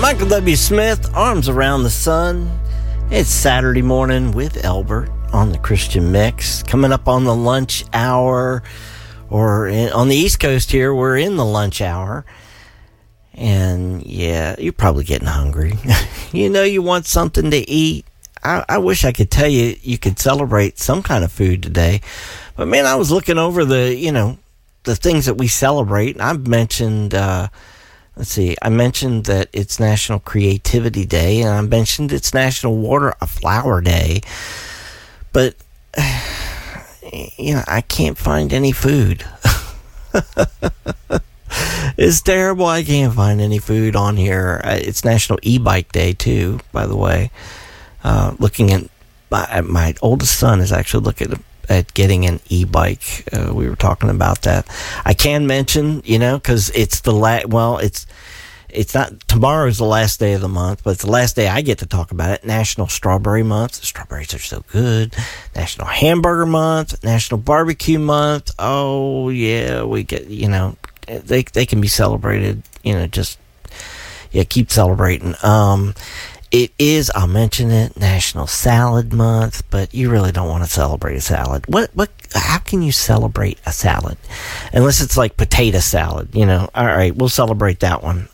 Michael W. Smith, Arms Around the Sun. It's Saturday morning with Elbert on the Christian Mix. Coming up on the lunch hour, on the East Coast here, we're in the lunch hour. And yeah, you're probably getting hungry. You know you want something to eat. I wish I could tell you could celebrate some kind of food today. But man, I was looking over the things that we celebrate. I've mentioned... I mentioned that it's National Creativity Day, and I mentioned it's National Water a Flower Day. But, I can't find any food. It's terrible. I can't find any food on here. It's National E-Bike Day, too, by the way. Looking at my oldest son is actually looking at getting an e-bike. We were talking about that. I can mention, because it's it's not, tomorrow's the last day of the month, but it's the last day I get to talk about it. National Strawberry Month. The strawberries are so good. National Hamburger Month. National Barbecue Month. Oh, yeah, we get, they can be celebrated, keep celebrating. It is, I'll mention it, National Salad Month, but you really don't want to celebrate a salad. How can you celebrate a salad? Unless it's like potato salad, All right, we'll celebrate that one.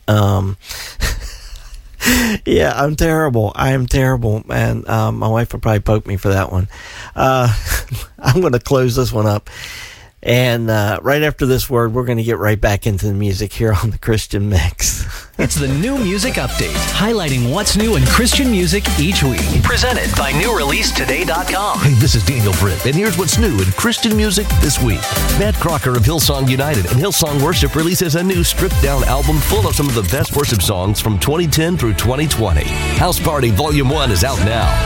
Yeah, I'm terrible. I am terrible, and my wife will probably poke me for that one. I'm going to close this one up. And right after this word, we're going to get right back into the music here on the Christian Mix. It's the New Music Update, highlighting what's new in Christian music each week. Presented by NewReleaseToday.com. Hey, this is Daniel Britt, and here's what's new in Christian music this week. Matt Crocker of Hillsong United and Hillsong Worship releases a new stripped-down album full of some of the best worship songs from 2010 through 2020. House Party Volume 1 is out now.